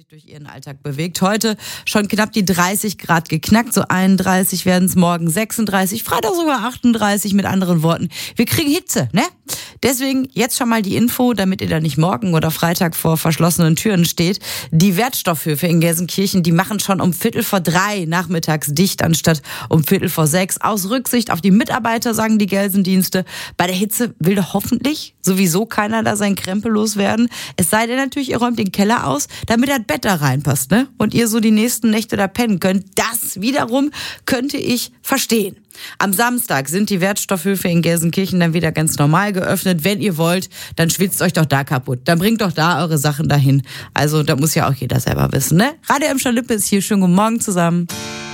sich durch ihren Alltag bewegt. Heute schon knapp die 30 Grad geknackt, so 31 werden es morgen, 36, Freitag sogar 38, mit anderen Worten. Wir kriegen Hitze, ne? Deswegen jetzt schon mal die Info, damit ihr da nicht morgen oder Freitag vor verschlossenen Türen steht. Die Wertstoffhöfe in Gelsenkirchen, die machen schon um 2:45 nachmittags dicht, anstatt um 5:45. Aus Rücksicht auf die Mitarbeiter, sagen die Gelsendienste. Bei der Hitze will doch hoffentlich sowieso keiner da sein Krempel loswerden. Es sei denn natürlich, ihr räumt den Keller aus, damit das Bett da reinpasst, ne? Und ihr so die nächsten Nächte da pennen könnt. Das wiederum könnte ich verstehen. Am Samstag sind die Wertstoffhöfe in Gelsenkirchen dann wieder ganz normal geöffnet. Wenn ihr wollt, dann schwitzt euch doch da kaputt. Dann bringt doch da eure Sachen dahin. Also da muss ja auch jeder selber wissen, ne? Radio Emscher Lippe ist hier. Schönen guten Morgen zusammen.